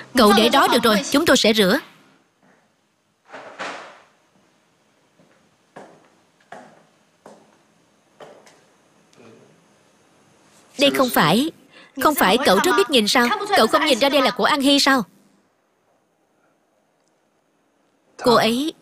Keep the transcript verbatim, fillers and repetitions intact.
Cậu để đó được rồi, chúng tôi sẽ rửa. Đây không phải Không phải cậu rất biết nhìn sao? Cậu không nhìn ra đây là của An Hy sao? Cô ấy